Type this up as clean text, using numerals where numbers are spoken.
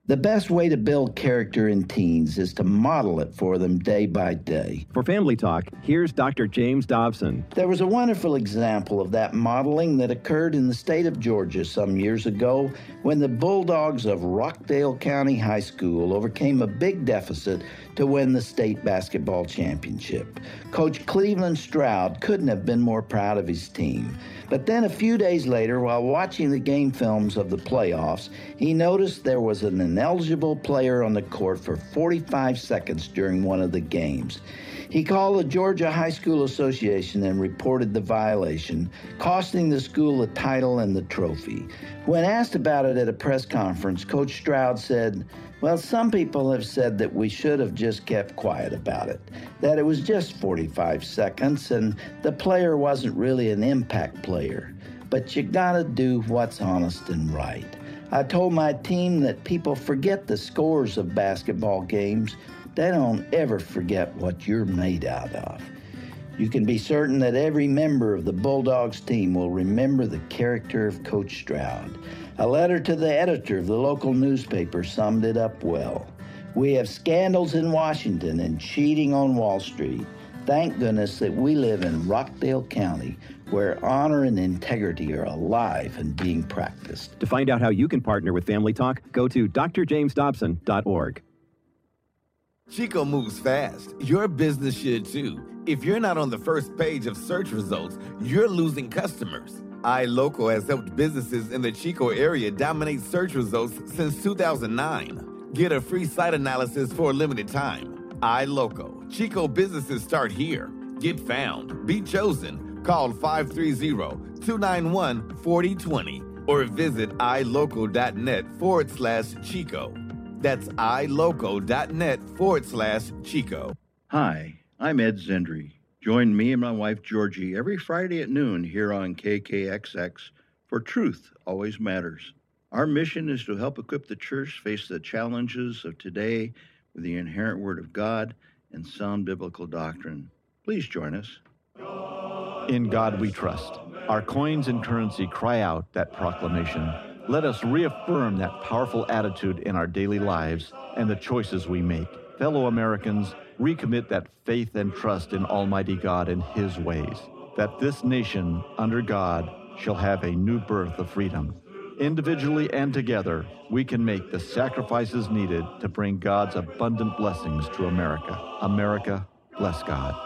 The best way to build character in teens is to model it for them day by day. For Family Talk, here's Dr. James Dobson. There was a wonderful example of that modeling that occurred in the state of Georgia some years ago when the Bulldogs of Rockdale County High School overcame a big deficit to win the state basketball championship. Coach Cleveland Stroud couldn't have been more proud of his team. But then a few days later, while watching the game films of the playoffs, he noticed there was an ineligible player on the court for 45 seconds during one of the games. He called the Georgia High School Association and reported the violation, costing the school the title and the trophy. When asked about it at a press conference, Coach Stroud said, "Well, some people have said that we should have just kept quiet about it, that it was just 45 seconds and the player wasn't really an impact player. But you gotta do what's honest and right. I told my team that people forget the scores of basketball games. They don't ever forget what you're made out of." You can be certain that every member of the Bulldogs team will remember the character of Coach Stroud. A letter to the editor of the local newspaper summed it up well. "We have scandals in Washington and cheating on Wall Street. Thank goodness that we live in Rockdale County, where honor and integrity are alive and being practiced." To find out how you can partner with Family Talk, go to drjamesdobson.org. Chico moves fast. Your business should too. If you're not on the first page of search results, you're losing customers. iLocal has helped businesses in the Chico area dominate search results since 2009. Get a free site analysis for a limited time. iLocal. Chico businesses start here. Get found. Be chosen. Call 530-291-4020 or visit ilocal.net/Chico. That's ilocal.net/Chico. Hi, I'm Ed Zendry. Join me and my wife Georgie every Friday at noon here on KKXX for Truth Always Matters. Our mission is to help equip the church face the challenges of today with the inherent Word of God and sound biblical doctrine. Please join us. In God we trust. Our coins and currency cry out that proclamation. Let us reaffirm that powerful attitude in our daily lives and the choices we make. Fellow Americans, recommit that faith and trust in Almighty God and His ways, that this nation, under God, shall have a new birth of freedom. Individually and together, we can make the sacrifices needed to bring God's abundant blessings to America. America, bless God.